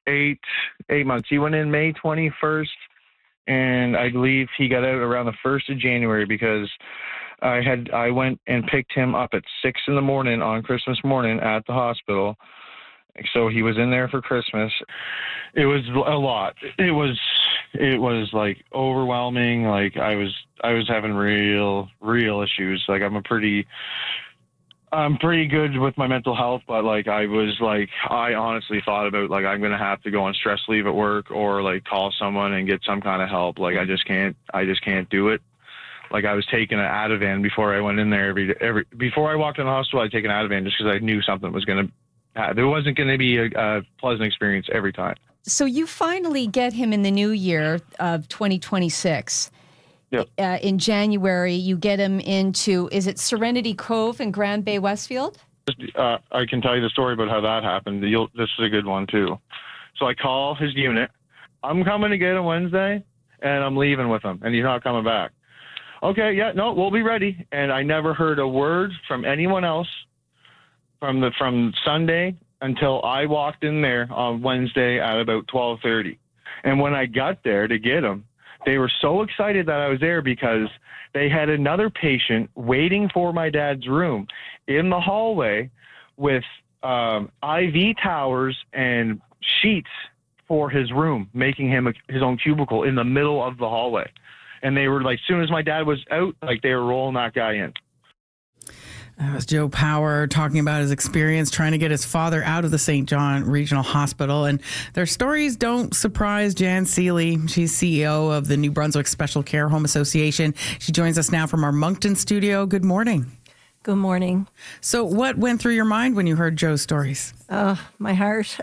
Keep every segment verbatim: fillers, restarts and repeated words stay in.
eight eight months. He went in May twenty-first, and I believe he got out around the first of January because I had I went and picked him up at six in the morning on Christmas morning at the hospital. So he was in there for Christmas. It was a lot. It was it was like overwhelming. Like I was I was having real real issues. Like I'm a pretty I'm pretty good with my mental health, but like I was like I honestly thought about like I'm gonna have to go on stress leave at work or like call someone and get some kind of help. Like I just can't I just can't do it. Like I was taking an Ativan before I went in there every every before I walked in the hospital. I'd take an Ativan just because I knew something was gonna. There wasn't going to be a, a pleasant experience every time. So you finally get him in the new year of twenty twenty-six. Yep. Uh, in January, you get him into, is it Serenity Cove in Grand Bay, Westfield? Uh, I can tell you the story about how that happened. You'll, this is a good one, too. So I call his unit. I'm coming to get him Wednesday, and I'm leaving with him, and he's not coming back. Okay, yeah, no, we'll be ready. And I never heard a word from anyone else. From the from Sunday until I walked in there on Wednesday at about twelve thirty. And when I got there to get him, they were so excited that I was there because they had another patient waiting for my dad's room in the hallway with um, I V towers and sheets for his room, making him a, his own cubicle in the middle of the hallway. And they were like, as soon as my dad was out, like they were rolling that guy in. That was Joe Power talking about his experience trying to get his father out of the Saint John Regional Hospital. And their stories don't surprise Jan Seeley. She's C E O of the New Brunswick Special Care Home Association. She joins us now from our Moncton studio. Good morning. Good morning. So what went through your mind when you heard Joe's stories? Uh, my heart.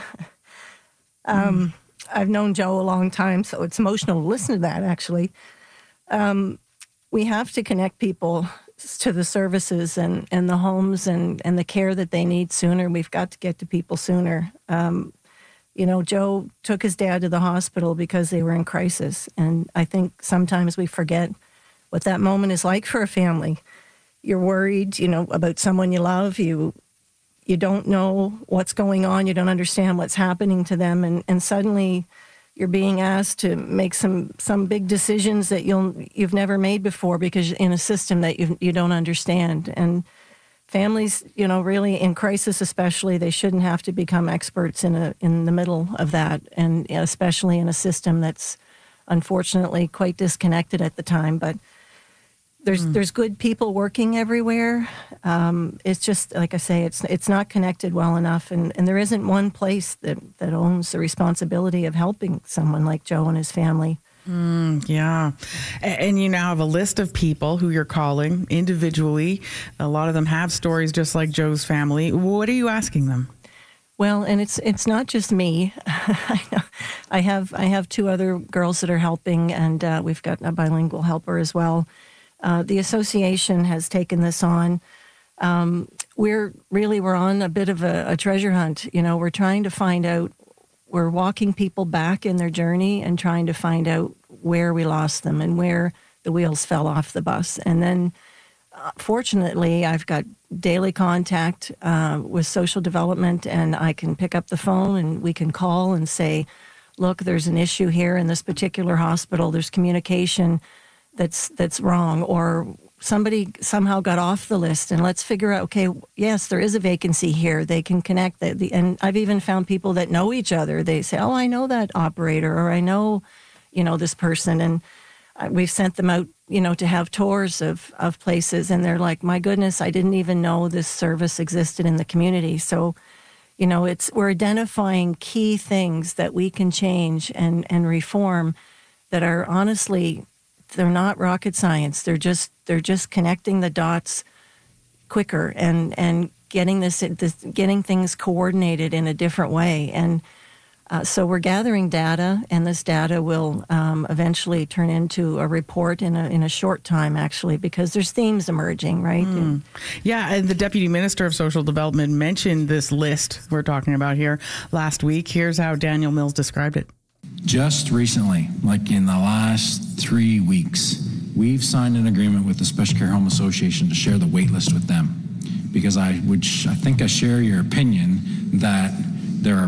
um, mm. I've known Joe a long time, so it's emotional to listen to that, actually. Um, we have to connect people to the services and, and the homes and, and the care that they need sooner. We've got to get to people sooner. Um, you know, Joe took his dad to the hospital because they were in crisis. And I think sometimes we forget what that moment is like for a family. You're worried, you know, about someone you love. You you don't know what's going on. You don't understand what's happening to them. And, and suddenly you're being asked to make some, some big decisions that you'll, you've never made before because in a system that you you don't understand. And families, you know, really in crisis especially, they shouldn't have to become experts in a in the middle of that, and especially in a system that's unfortunately quite disconnected at the time. But there's mm. there's good people working everywhere. Um, it's just, like I say, it's it's not connected well enough, and, and there isn't one place that, that owns the responsibility of helping someone like Joe and his family. Mm, yeah. And, and you now have a list of people who you're calling individually. A lot of them have stories just like Joe's family. What are you asking them? Well, and it's it's not just me. I have I have two other girls that are helping, and uh, we've got a bilingual helper as well. Uh, the association has taken this on. Um, we're really, we're on a bit of a, a treasure hunt. You know, we're trying to find out, we're walking people back in their journey and trying to find out where we lost them and where the wheels fell off the bus. And then, uh, fortunately, I've got daily contact uh, with social development, and I can pick up the phone and we can call and say, look, there's an issue here in this particular hospital. There's communication that's that's wrong, or somebody somehow got off the list, and let's figure out, okay, yes, there is a vacancy here. They can connect. The, the, and I've even found people that know each other. They say, oh, I know that operator, or I know, you know, this person. And we've sent them out, you know, to have tours of, of places, and they're like, my goodness, I didn't even know this service existed in the community. So, you know, it's we're identifying key things that we can change and, and reform that are honestly, they're not rocket science. They're just they're just connecting the dots quicker and and getting this, this getting things coordinated in a different way. And uh, so we're gathering data, and this data will um, eventually turn into a report in a in a short time, actually, because there's themes emerging, right? Mm. And, yeah, and the Deputy Minister of Social Development mentioned this list we're talking about here last week. Here's how Daniel Mills described it. Just recently, like in the last three weeks, we've signed an agreement with the Special Care Home Association to share the wait list with them. Because I would, I think I share your opinion that there are people in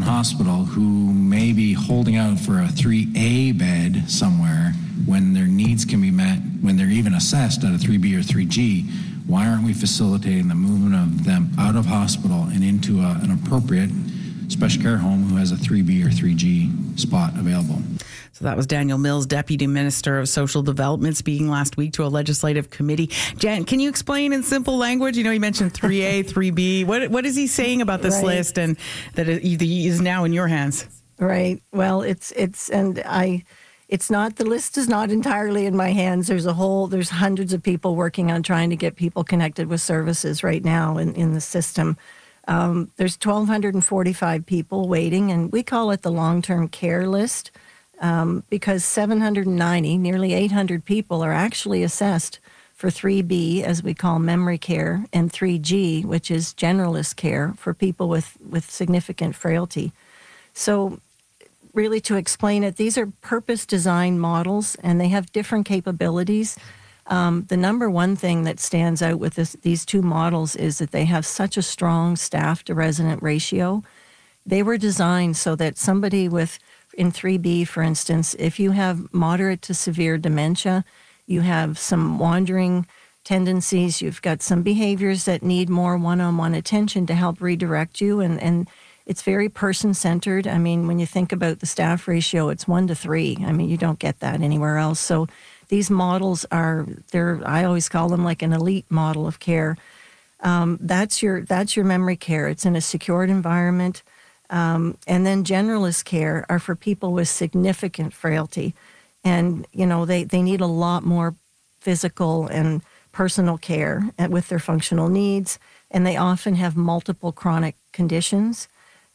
hospital who may be holding out for a three A bed somewhere when their needs can be met, when they're even assessed at a three B or three G, why aren't we facilitating the movement of them out of hospital and into a, an appropriate special care home who has a three B or three G spot available? So that was Daniel Mills, Deputy Minister of Social Development, speaking last week to a legislative committee. Jan, can you explain in simple language? You know, he mentioned three A, three B. What What is he saying about this Right. list and that it is now in your hands? Right. Well, it's it's and I, it's not the list is not entirely in my hands. There's a whole there's hundreds of people working on trying to get people connected with services right now in, in the system. Um, there's one thousand two hundred forty-five people waiting, and we call it the long-term care list. Um, because seven hundred ninety, nearly eight hundred people are actually assessed for three B, as we call memory care, and three G, which is generalist care for people with, with significant frailty. So really to explain it, these are purpose-designed models, and they have different capabilities. Um, the number one thing that stands out with this, these two models is that they have such a strong staff-to-resident ratio. They were designed so that somebody with in three B, for instance, if you have moderate to severe dementia, you have some wandering tendencies, you've got some behaviors that need more one-on-one attention to help redirect you, and, and it's very person-centered. I mean, when you think about the staff ratio, it's one to three. I mean, you don't get that anywhere else. So these models are, they're, I always call them like an elite model of care. Um, that's your that's your memory care. It's in a secured environment. Um, and then generalist care are for people with significant frailty. And, you know, they, they need a lot more physical and personal care with their functional needs. And they often have multiple chronic conditions.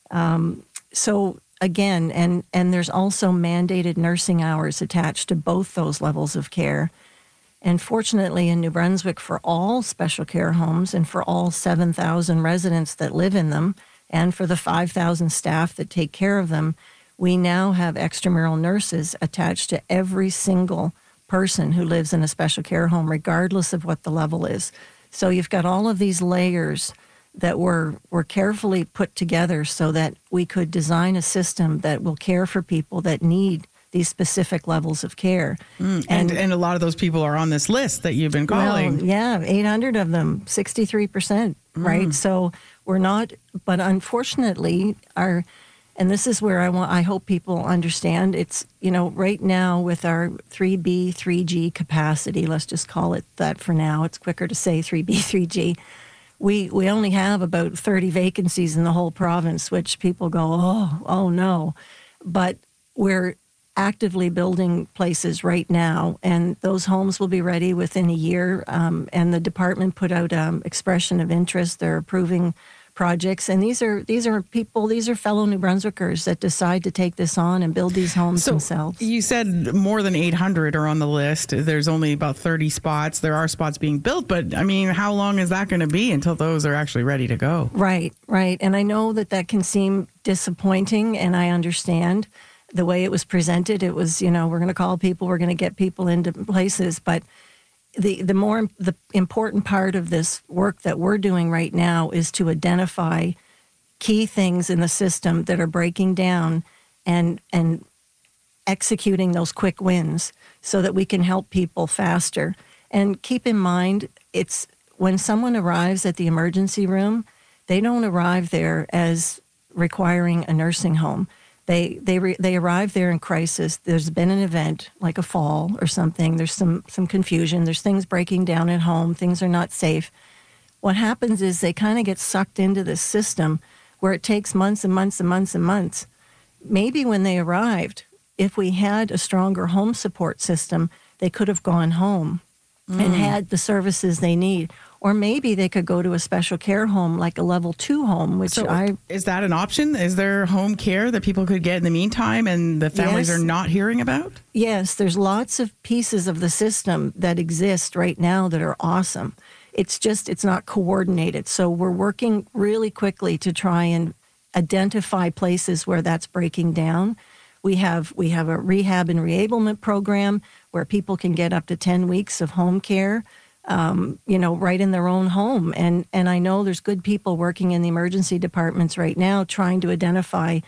Um, so, again, and, and there's also mandated nursing hours attached to both those levels of care. And fortunately, in New Brunswick, for all special care homes and for all seven thousand residents that live in them, and for the five thousand staff that take care of them, we now have extramural nurses attached to every single person who lives in a special care home, regardless of what the level is. So you've got all of these layers that were, were carefully put together so that we could design a system that will care for people that need these specific levels of care. Mm, and, and and a lot of those people are on this list that you've been calling. Well, yeah, eight hundred of them, sixty-three percent, right? Mm. So we're not, but unfortunately, our, and this is where I want, I hope people understand, it's, you know, right now with our three B, three G capacity, let's just call it that for now, it's quicker to say three B, three G, we, we only have about thirty vacancies in the whole province, which people go, oh, oh no. But we're actively building places right now, and those homes will be ready within a year. Um, and the department put out um, expression of interest. They're approving projects, and these are these are people, these are fellow New Brunswickers that decide to take this on and build these homes so themselves. You said more than eight hundred are on the list. There's only about thirty spots. There are spots being built, but I mean, how long is that going to be until those are actually ready to go? Right, right. And I know that that can seem disappointing, and I understand. The way it was presented, it was, you know, we're going to call people, we're going to get people into places. But the the more the important part of this work that we're doing right now is to identify key things in the system that are breaking down and and executing those quick wins so that we can help people faster. And keep in mind, it's when someone arrives at the emergency room, they don't arrive there as requiring a nursing home. They they re, they arrive there in crisis. There's been an event like a fall or something. There's some some confusion. There's things breaking down at home. Things are not safe. What happens is they kind of get sucked into this system where it takes months and months and months and months. Maybe when they arrived, if we had a stronger home support system, they could have gone home mm. and had the services they need. Or maybe they could go to a special care home, like a level two home, which so I... Is that an option? Is there home care that people could get in the meantime and the families yes. are not hearing about? Yes, there's lots of pieces of the system that exist right now that are awesome. It's just, it's not coordinated. So we're working really quickly to try and identify places where that's breaking down. We have we have a rehab and reablement program where people can get up to ten weeks of home care. Um, you know, right in their own home. And and I know there's good people working in the emergency departments right now trying to identify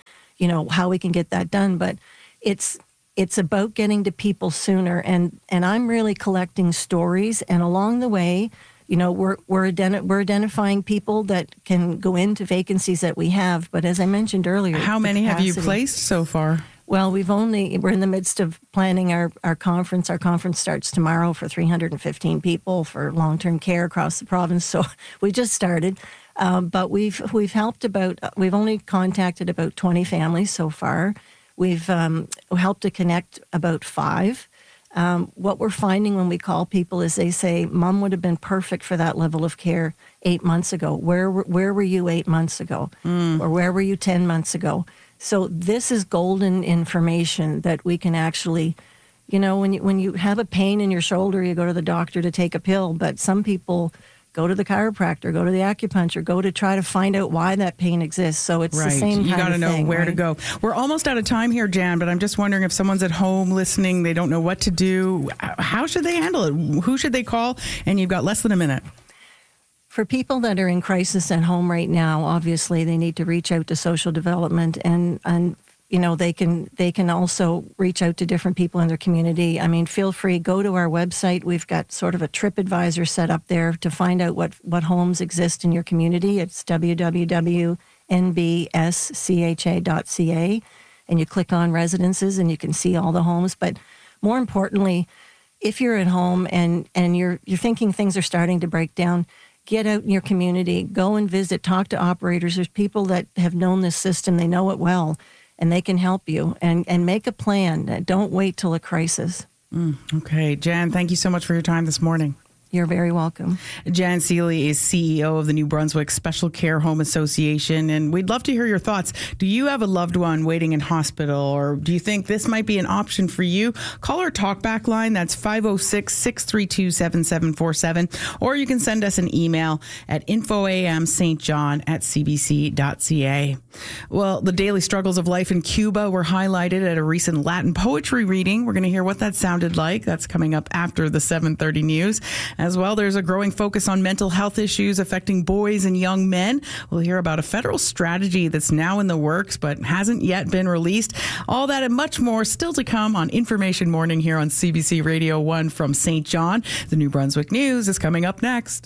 you know, how we can get that done. But it's it's about getting to people sooner. And, and I'm really collecting stories. And along the way, you know, we're we're, identi- we're identifying people that can go into vacancies that we have. But as I mentioned earlier, how many have you capacity- placed so far? Well, we've only, we're in the midst of planning our, our conference. Our conference starts tomorrow for three hundred fifteen people for long-term care across the province. So we just started. Um, but we've we've helped about, we've only contacted about twenty families so far. We've um, helped to connect about five. Um, what we're finding when we call people is they say, Mom would have been perfect for that level of care eight months ago. Where, where were you eight months ago? Mm. Or where were you ten months ago? So this is golden information that we can actually, you know, when you, when you have a pain in your shoulder, you go to the doctor to take a pill, but some people go to the chiropractor, go to the acupuncture, go to try to find out why that pain exists. So it's right. the same kind you got to of know thing, where right? to go. We're almost out of time here, Jan, but I'm just wondering if someone's at home listening, they don't know what to do. How should they handle it? Who should they call? And you've got less than a minute. For people that are in crisis at home right now, obviously they need to reach out to social development, and, and you know, they can they can also reach out to different people in their community. I mean, feel free, go to our website. We've got sort of a TripAdvisor set up there to find out what, what homes exist in your community. It's w w w dot n b s c h a dot c a, and you click on residences and you can see all the homes. But more importantly, if you're at home and, and you're you're thinking things are starting to break down, get out in your community, go and visit, talk to operators. There's people that have known this system, they know it well, and they can help you, and, and make a plan. Don't wait till a crisis. Mm, okay. Jan, thank you so much for your time this morning. You're very welcome. Jan Seely is C E O of the New Brunswick Special Care Home Association, and we'd love to hear your thoughts. Do you have a loved one waiting in hospital, or do you think this might be an option for you? Call our talkback line. That's five oh six, six three two, seven seven four seven, or you can send us an email at infoamstjohn at c b c dot c a. Well, the daily struggles of life in Cuba were highlighted at a recent Latin poetry reading. We're going to hear what that sounded like. That's coming up after the seven thirty news. As well, there's a growing focus on mental health issues affecting boys and young men. We'll hear about a federal strategy that's now in the works but hasn't yet been released. All that and much more still to come on Information Morning here on C B C Radio one from Saint John. The New Brunswick News is coming up next.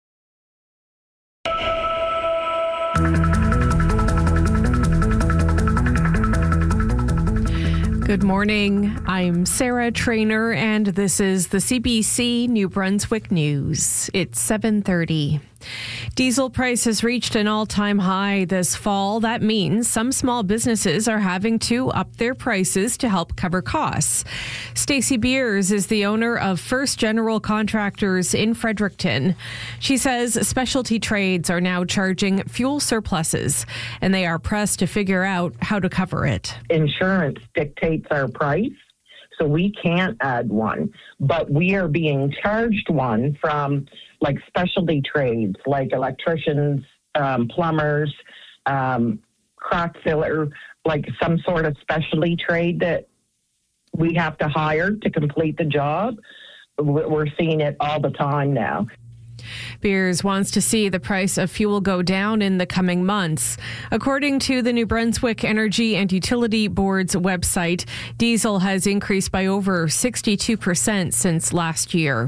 Good morning. I'm Sarah Trainer, and this is the C B C New Brunswick News. It's seven thirty. Diesel prices reached an all-time high this fall. That means some small businesses are having to up their prices to help cover costs. Stacey Beers is the owner of First General Contractors in Fredericton. She says specialty trades are now charging fuel surpluses, and they are pressed to figure out how to cover it. Insurance dictates our price, so we can't add one, but we are being charged one from like specialty trades, like electricians, um, plumbers, um, crack filler, like some sort of specialty trade that we have to hire to complete the job. We're seeing it all the time now. Beers wants to see the price of fuel go down in the coming months. According to the New Brunswick Energy and Utility Board's website, diesel has increased by over sixty-two percent since last year.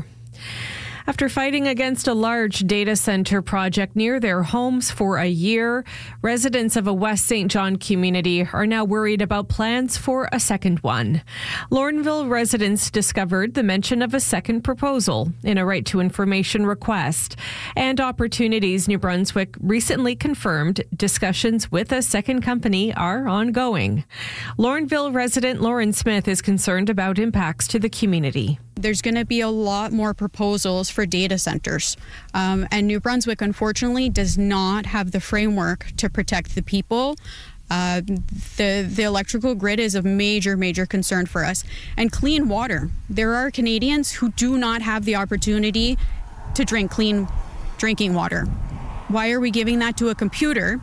After fighting against a large data center project near their homes for a year, residents of a West Saint John community are now worried about plans for a second one. Lornville residents discovered the mention of a second proposal in a right to information request. And Opportunities New Brunswick recently confirmed discussions with a second company are ongoing. Lornville resident Lauren Smith is concerned about impacts to the community. There's going to be a lot more proposals for data centers. Um, and New Brunswick, unfortunately, does not have the framework to protect the people. Uh, the, the electrical grid is a major, major concern for us. And clean water. There are Canadians who do not have the opportunity to drink clean drinking water. Why are we giving that to a computer?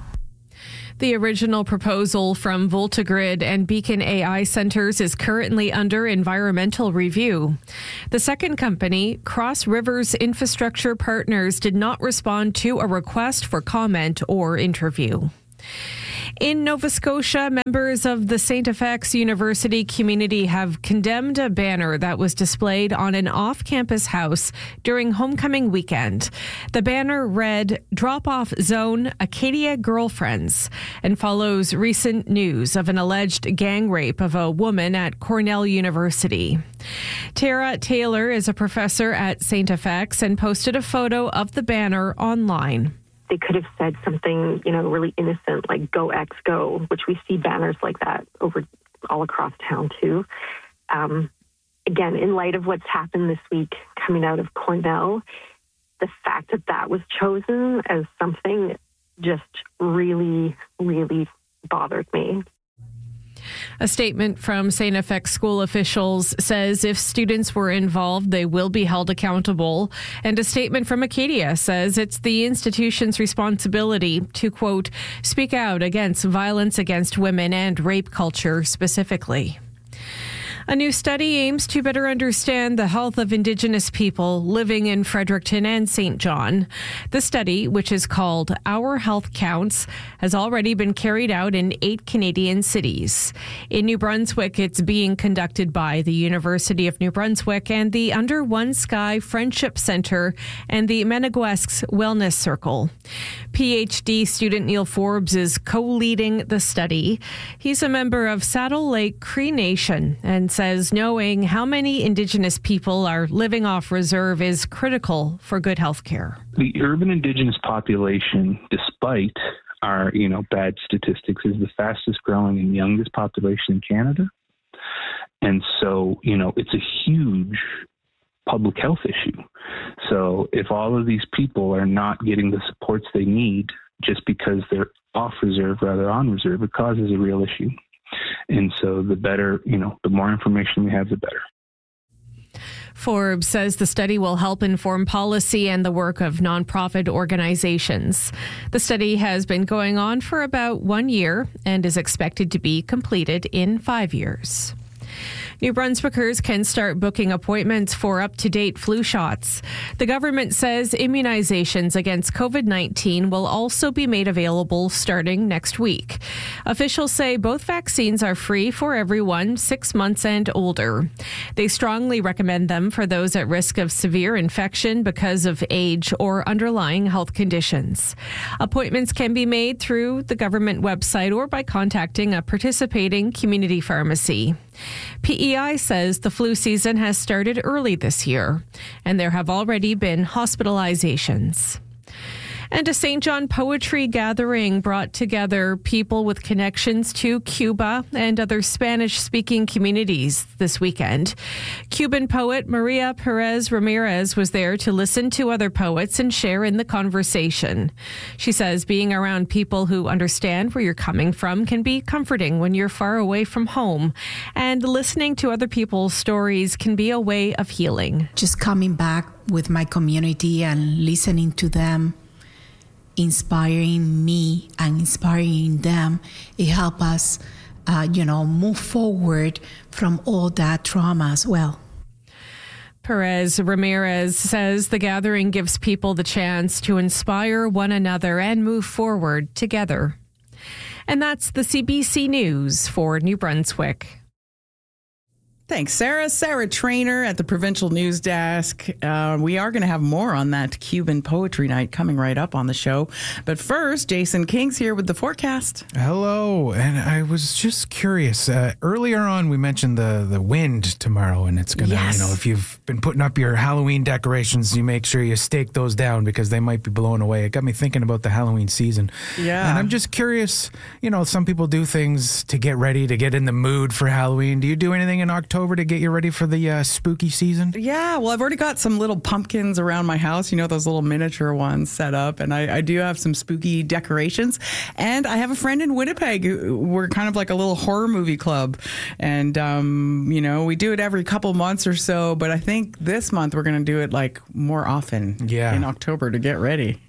The original proposal from VoltaGrid and Beacon A I Centers is currently under environmental review. The second company, Cross Rivers Infrastructure Partners, did not respond to a request for comment or interview. In Nova Scotia, members of the Saint F X University community have condemned a banner that was displayed on an off-campus house during homecoming weekend. The banner read, "Drop-off Zone, Acadia Girlfriends," and follows recent news of an alleged gang rape of a woman at Cornell University. Tara Taylor is a professor at Saint F X and posted a photo of the banner online. They could have said something, you know, really innocent, like "Go X Go," which we see banners like that over all across town too. Um, again, in light of what's happened this week coming out of Cornell, the fact that that was chosen as something just really, really bothered me. A statement from Saint F X school officials says if students were involved, they will be held accountable. And a statement from Acadia says it's the institution's responsibility to, quote, speak out against violence against women and rape culture specifically. A new study aims to better understand the health of Indigenous people living in Fredericton and Saint John. The study, which is called Our Health Counts, has already been carried out in eight Canadian cities. In New Brunswick, it's being conducted by the University of New Brunswick and the Under One Sky Friendship Centre and the Meneguesks Wellness Circle. PhD student Neil Forbes is co-leading the study. He's a member of Saddle Lake Cree Nation and says knowing how many Indigenous people are living off reserve is critical for good health care. The urban Indigenous population, despite our, you know, bad statistics, is the fastest growing and youngest population in Canada. And so, you know, it's a huge public health issue. So if all of these people are not getting the supports they need just because they're off reserve rather on reserve, it causes a real issue. And so the better, you know, the more information we have, the better. Forbes says the study will help inform policy and the work of nonprofit organizations. The study has been going on for about one year and is expected to be completed in five years. New Brunswickers can start booking appointments for up-to-date flu shots. The government says immunizations against COVID nineteen will also be made available starting next week. Officials say both vaccines are free for everyone six months and older. They strongly recommend them for those at risk of severe infection because of age or underlying health conditions. Appointments can be made through the government website or by contacting a participating community pharmacy. P E I says the flu season has started early this year, and there have already been hospitalizations. And a Saint John poetry gathering brought together people with connections to Cuba and other Spanish-speaking communities this weekend. Cuban poet Maria Perez Ramirez was there to listen to other poets and share in the conversation. She says being around people who understand where you're coming from can be comforting when you're far away from home. And listening to other people's stories can be a way of healing. Just coming back with my community and listening to them, inspiring me and inspiring them, it helps us, uh, you know, move forward from all that trauma as well. Perez Ramirez says the gathering gives people the chance to inspire one another and move forward together. And that's the C B C News for New Brunswick. Thanks, Sarah. Sarah Trainer at the Provincial News Desk. Uh, we are going to have more on that Cuban Poetry Night coming right up on the show. But first, Jason King's here with the forecast. Hello. And I was just curious. Uh, earlier on, we mentioned the, the wind tomorrow, and it's going to, yes. you know, if you've been putting up your Halloween decorations, you make sure you stake those down because they might be blown away. It got me thinking about the Halloween season. Yeah. And I'm just curious, you know, some people do things to get ready, to get in the mood for Halloween. Do you do anything in October to get you ready for the uh, spooky season? Yeah, well, I've already got some little pumpkins around my house, you know, those little miniature ones set up, and I, I do have some spooky decorations. And I have a friend in Winnipeg. We're kind of like a little horror movie club, and, um, you know, we do it every couple months or so, but I think this month we're going to do it like more often yeah. in October to get ready.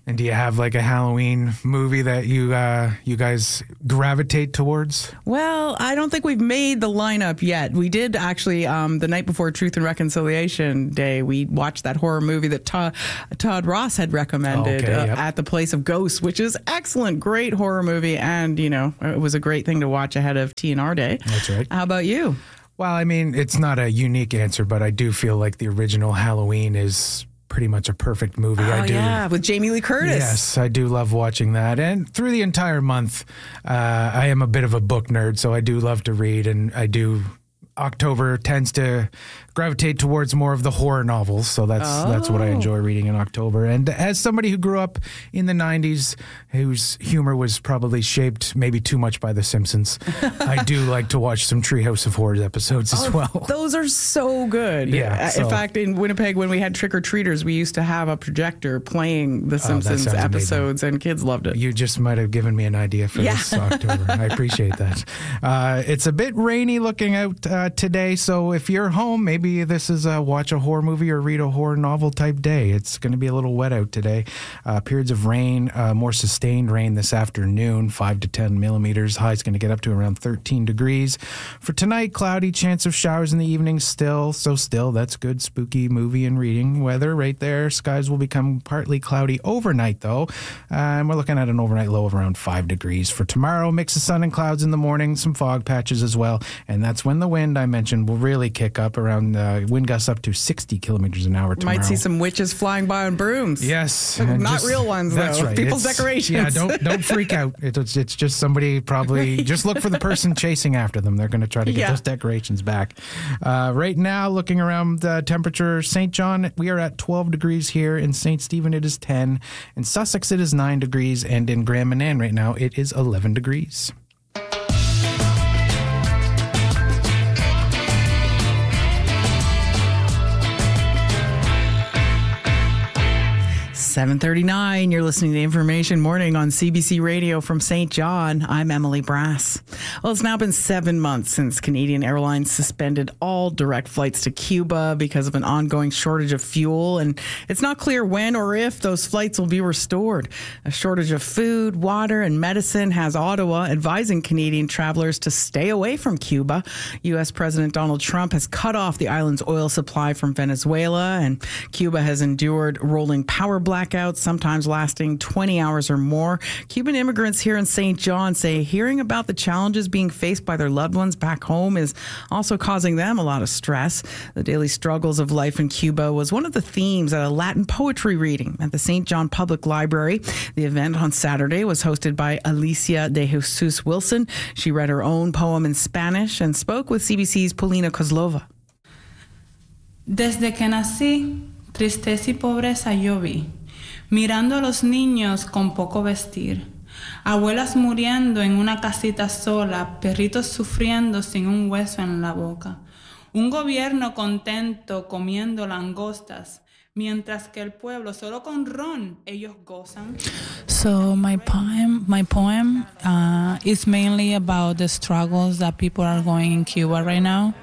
And do you have like a Halloween movie that you uh, you guys gravitate towards? Well, I don't think we've made the lineup yet. We did actually, um, the night before Truth and Reconciliation Day, we watched that horror movie that Todd, Todd Ross had recommended, Okay, uh, yep. At the Place of Ghosts, which is excellent, great horror movie. And, you know, it was a great thing to watch ahead of T N R Day. That's right. How about you? Well, I mean, it's not a unique answer, but I do feel like the original Halloween is pretty much a perfect movie. Oh, I do. yeah, with Jamie Lee Curtis. Yes, I do love watching that. And through the entire month, uh, I am a bit of a book nerd, so I do love to read, and I do. October tends to gravitate towards more of the horror novels, so that's Oh. that's what I enjoy reading in October. And as somebody who grew up in the nineties, whose humor was probably shaped maybe too much by The Simpsons, I do like to watch some Treehouse of Horrors episodes as Oh, well. Those are so good. Yeah, Uh, so- In fact, in Winnipeg, when we had trick-or-treaters, we used to have a projector playing The Oh, that Simpsons sounds amazing. episodes, and kids loved it. You just might have given me an idea for Yeah. this October. I appreciate that. Uh, it's a bit rainy looking out uh, today, so if you're home, maybe this is a watch a horror movie or read a horror novel type day. It's going to be a little wet out today. Uh, periods of rain, uh, more sustained rain this afternoon, five to ten millimeters. High is going to get up to around thirteen degrees. For tonight, cloudy, chance of showers in the evening still. So still, that's good spooky movie and reading weather right there. Skies will become partly cloudy overnight, though. Uh, and we're looking at an overnight low of around five degrees. For tomorrow, mix of sun and clouds in the morning, some fog patches as well. And that's when the wind I mentioned will really kick up around uh, wind gusts up to sixty kilometers an hour tomorrow. Might see some witches flying by on brooms. Yes. Not and just- real ones, that's though. right. People's It's- decorations. Yeah, don't don't freak out. It, it's, it's just somebody probably, just look for the person chasing after them. They're going to try to get Yeah. those decorations back. Uh, right now, looking around the temperature, Saint John, we are at twelve degrees here. In Saint Stephen, it is ten. In Sussex, it is nine degrees. And in Grand Manan right now, it is eleven degrees. seven thirty-nine, you're listening to Information Morning on C B C Radio from Saint John. I'm Emily Brass. Well, it's now been seven months since Canadian Airlines suspended all direct flights to Cuba because of an ongoing shortage of fuel, and it's not clear when or if those flights will be restored. A shortage of food, water, and medicine has Ottawa advising Canadian travelers to stay away from Cuba. U S President Donald Trump has cut off the island's oil supply from Venezuela, and Cuba has endured rolling power blackouts, sometimes lasting twenty hours or more. Cuban immigrants here in Saint John say hearing about the challenges being faced by their loved ones back home is also causing them a lot of stress. The daily struggles of life in Cuba was one of the themes at a Latin poetry reading at the Saint John Public Library. The event on Saturday was hosted by Alicia de Jesus Wilson. She read her own poem in Spanish and spoke with C B C's Polina Kozlova. Desde que nací, tristeza y pobreza yo vi, mirando a los niños con poco vestir, abuelas muriendo en una casita sola, perritos sufriendo sin un hueso en la boca, un gobierno contento comiendo langostas, mientras que el pueblo solo con ron ellos gozan. So my poem, my poem uh, is mainly about the struggles that people are going in Cuba right now,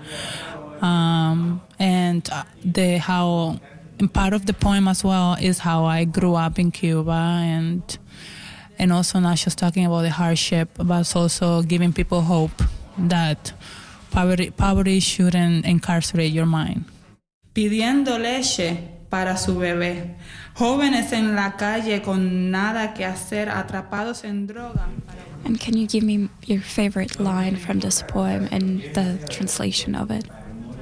um, and the how. And part of the poem as well is how I grew up in Cuba, and and also not just talking about the hardship, but also giving people hope that poverty, poverty shouldn't incarcerate your mind. Pidiendo leche para su bebé, jóvenes en la calle con nada que hacer, atrapados en droga. And can you give me your favorite line from this poem and the translation of it?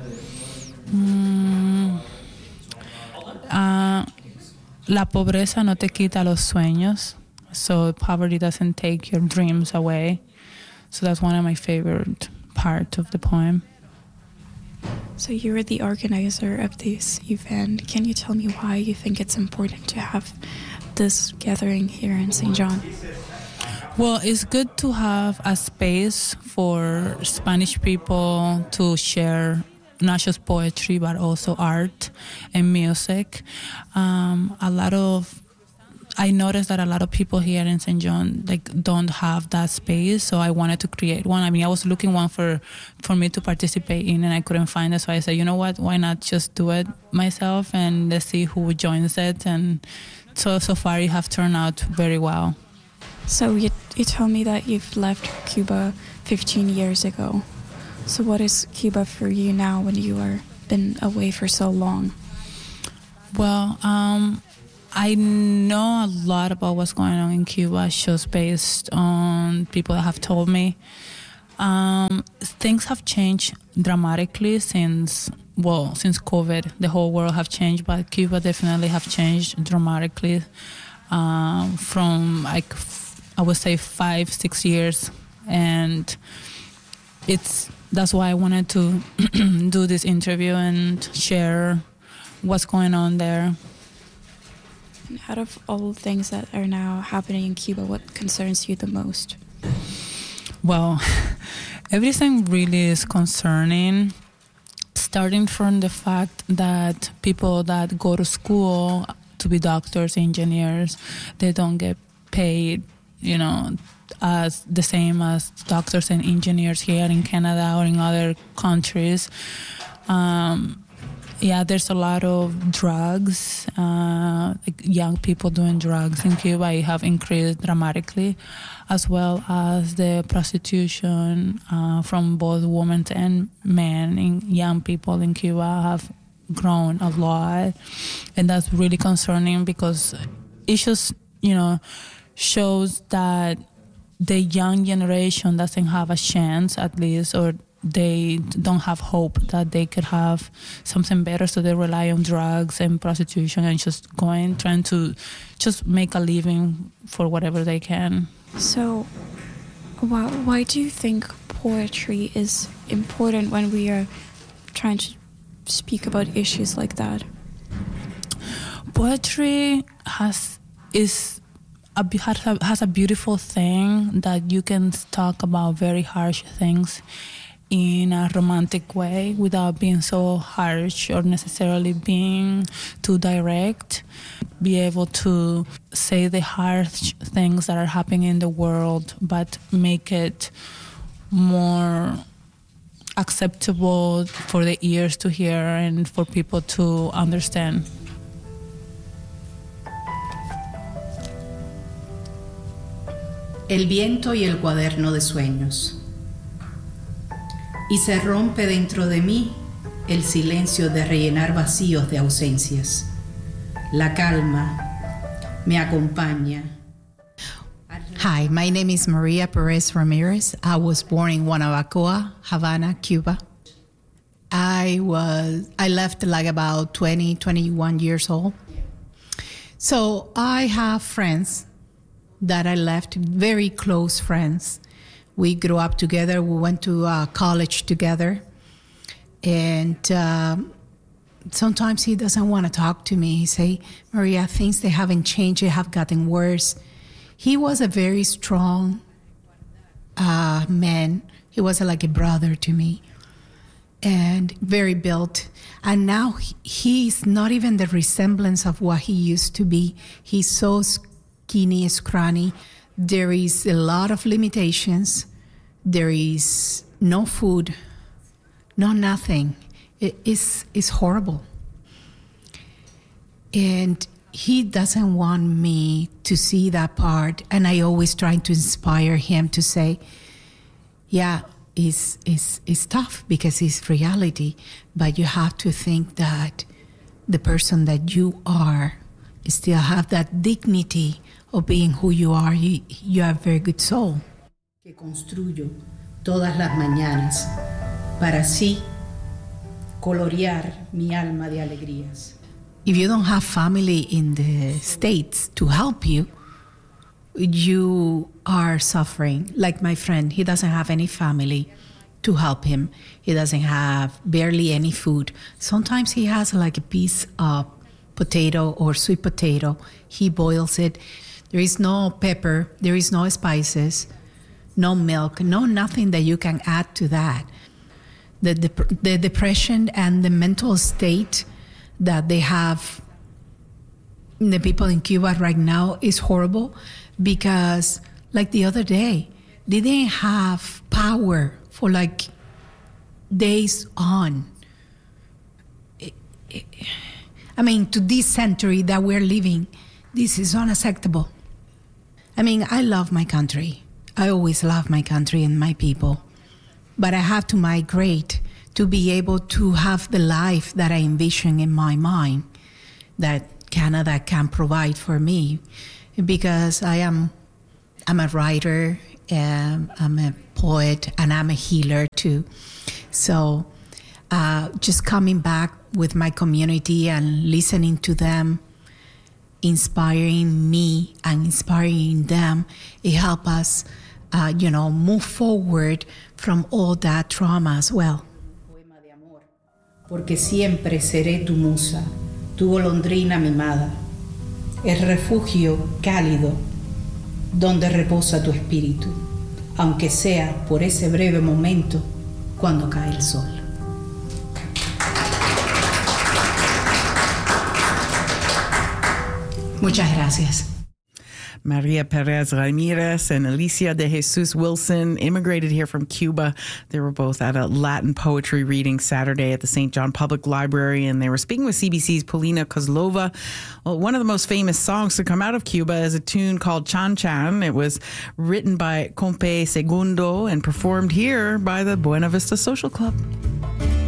Mm. Uh, la pobreza no te quita los sueños, so poverty doesn't take your dreams away. So that's one of my favorite parts of the poem. So you were the organizer of this event. Can you tell me why you think it's important to have this gathering here in Saint John? Well, it's good to have a space for Spanish people to share not just poetry, but also art and music. Um, a lot of I noticed that a lot of people here in Saint John like don't have that space, so I wanted to create one. I mean, I was looking one for for me to participate in, and I couldn't find it, so I said, you know what, why not just do it myself, and let's see who joins it. And so so far, it have turned out very well. So you you told me that you've left Cuba fifteen years ago. So what is Cuba for you now when you are been away for so long? Well, um, I know a lot about what's going on in Cuba just based on people that have told me. Um, things have changed dramatically since, well, since COVID. The whole world have changed, but Cuba definitely have changed dramatically um, from, like, I would say five, six years. And it's that's why I wanted to do this interview and share what's going on there. And out of all the things that are now happening in Cuba, what concerns you the most? Well, everything really is concerning, starting from the fact that people that go to school to be doctors, engineers, they don't get paid, you know, as the same as doctors and engineers here in Canada or in other countries. Um, yeah, there's a lot of drugs, uh, like young people doing drugs in Cuba. It have increased dramatically, as well as the prostitution uh, from both women and men in young people in Cuba have grown a lot. And that's really concerning because it just, you know, shows that the young generation doesn't have a chance, at least, or they don't have hope that they could have something better, so they rely on drugs and prostitution and just going, trying to just make a living for whatever they can. So why, why do you think poetry is important when we are trying to speak about issues like that? Poetry has is a, has a, has a beautiful thing that you can talk about very harsh things in a romantic way without being so harsh or necessarily being too direct. Be able to say the harsh things that are happening in the world, but make it more acceptable for the ears to hear and for people to understand. El viento y el cuaderno de sueños. Y se rompe dentro de mí el silencio de rellenar vacíos de ausencias. La calma me acompaña. Hi, my name is Maria Perez Ramirez. I was born in Guanabacoa, Havana, Cuba. I was I left like about twenty, twenty-one years old. So I have friends that I left, very close friends. We grew up together. We went to uh, college together. And um, sometimes he doesn't want to talk to me. He say, Maria, things, they haven't changed. They have gotten worse. He was a very strong uh, man. He was like a brother to me and very built. And now he, he's not even the resemblance of what he used to be. He's so skinny, scrawny. There is a lot of limitations. There is no food, no nothing. It is it's horrible. And he doesn't want me to see that part. And I always try to inspire him to say, yeah, it's, it's, it's tough because it's reality. But you have to think that the person that you are still have that dignity of being who you are. You, you have a very good soul. Que construyo todas las mañanas para así colorear mi alma de alegrías. If you don't have family in the States to help you, you are suffering. Like my friend, he doesn't have any family to help him. He doesn't have barely any food. Sometimes he has like a piece of potato or sweet potato. He boils it. There is no pepper. There is no spices, no milk, no nothing that you can add to that. The, the, the depression and the mental state that they have the people in Cuba right now is horrible because, like the other day, they didn't have power for like days on. I mean, to this century that we're living, this is unacceptable. I mean, I love my country. I always love my country and my people. But I have to migrate to be able to have the life that I envision in my mind that Canada can provide for me, because I am I'm a writer, um, I'm a poet, and I'm a healer too. So uh, just coming back with my community and listening to them, inspiring me and inspiring them, it helps us, uh, you know, move forward from all that trauma as well. Porque siempre seré tu musa, tu golondrina mimada, el refugio cálido donde reposa tu espíritu, aunque sea por ese breve momento cuando cae el sol. Muchas gracias. Maria Perez Ramirez and Alicia de Jesus Wilson immigrated here from Cuba. They were both at a Latin poetry reading Saturday at the Saint John Public Library, and they were speaking with C B C's Polina Kozlova. Well, one of the most famous songs to come out of Cuba is a tune called Chan Chan. It was written by Compe Segundo and performed here by the Buena Vista Social Club.